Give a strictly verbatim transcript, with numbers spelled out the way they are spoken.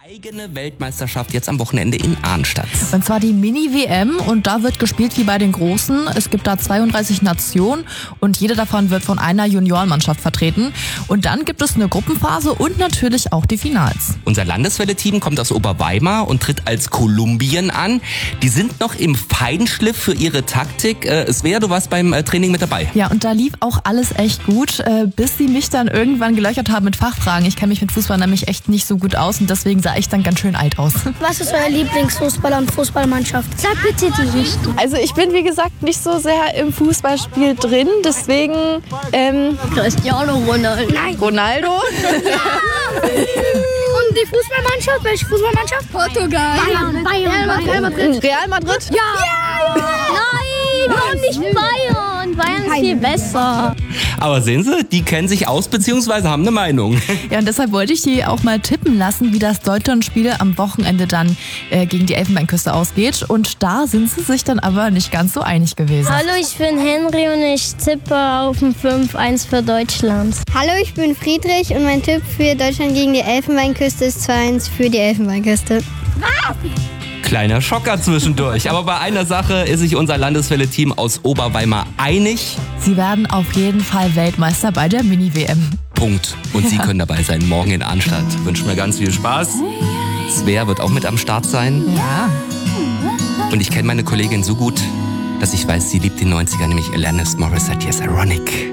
Eigene Weltmeisterschaft jetzt am Wochenende in Arnstadt. Und zwar die Mini-W M und da wird gespielt wie bei den Großen. Es gibt da zweiunddreißig Nationen und jede davon wird von einer Juniorenmannschaft vertreten. Und dann gibt es eine Gruppenphase und natürlich auch die Finals. Unser Landeswelle-Team kommt aus Oberweimar und tritt als Kolumbien an. Die sind noch im Feinschliff für ihre Taktik. Äh, Svea, du warst beim äh, Training mit dabei. Ja, und da lief auch alles echt gut, äh, bis sie mich dann irgendwann gelöchert haben mit Fachfragen. Ich kenne mich mit Fußball nämlich echt nicht so gut aus und deswegen sah ich dann ganz schön alt aus. Was ist euer Lieblingsfußballer und Fußballmannschaft? Sag bitte die Richtung. Also ich bin wie gesagt nicht so sehr im Fußballspiel drin, deswegen ähm, Cristiano Ronaldo. Nein. Ronaldo. Ja. Und die Fußballmannschaft? Welche Fußballmannschaft? Portugal. Bayern. Bayern. Bayern. Real Madrid. Real Madrid? Ja. ja. Nein, warum nicht Bayern? Bayern ist viel besser. Aber sehen Sie, die kennen sich aus bzw. haben eine Meinung. Ja, und deshalb wollte ich die auch mal tippen lassen, wie das Deutschlandspiel am Wochenende dann äh, gegen die Elfenbeinküste ausgeht. Und da sind sie sich dann aber nicht ganz so einig gewesen. Hallo, ich bin Henry und ich tippe auf ein fünf eins für Deutschland. Hallo, ich bin Friedrich und mein Tipp für Deutschland gegen die Elfenbeinküste ist zwei eins für die Elfenbeinküste. Was? Kleiner Schocker zwischendurch. Aber bei einer Sache ist sich unser Landeswelle-Team aus Oberweimar einig. Sie werden auf jeden Fall Weltmeister bei der Mini-W M. Punkt. Und Sie können dabei sein, morgen in Arnstadt. Wünschen mir ganz viel Spaß. Svea wird auch mit am Start sein. Ja. Und ich kenne meine Kollegin so gut, dass ich weiß, sie liebt die neunziger, nämlich Alanis Morissette. Yes, Ironic.